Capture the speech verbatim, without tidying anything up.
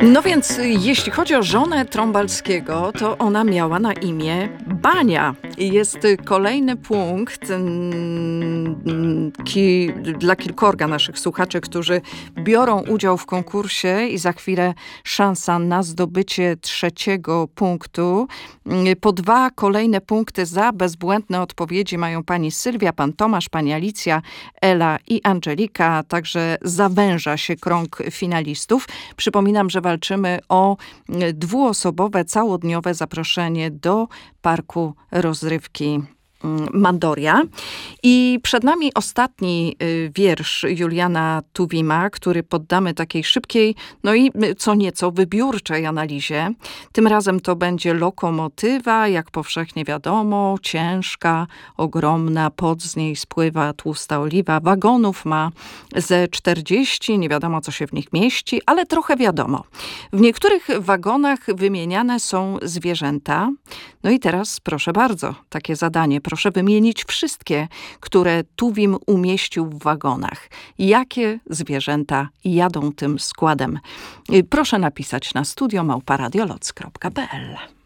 No więc jeśli chodzi o żonę Trąbalskiego, to ona miała na imię Bania. Jest kolejny punkt mm, ki, dla kilkorga naszych słuchaczy, którzy biorą udział w konkursie i za chwilę szansa na zdobycie trzeciego punktu. Po dwa kolejne punkty za bezbłędne odpowiedzi mają pani Sylwia, pan Tomasz, pani Alicja, Ela i Angelika. Także zawęża się krąg finalistów. Przypominam, że walczymy o dwuosobowe, całodniowe zaproszenie do Parku Rozrywki Mandoria. I przed nami ostatni wiersz Juliana Tuwima, który poddamy takiej szybkiej, no i co nieco wybiórczej analizie. Tym razem to będzie lokomotywa, jak powszechnie wiadomo, ciężka, ogromna, pod z niej spływa tłusta oliwa. Wagonów ma ze czterdzieści, nie wiadomo co się w nich mieści, ale trochę wiadomo. W niektórych wagonach wymieniane są zwierzęta. No i teraz proszę bardzo, takie zadanie. Proszę wymienić wszystkie, które Tuwim umieścił w wagonach. Jakie zwierzęta jadą tym składem? Proszę napisać na studio małpa radioloc kropka p l.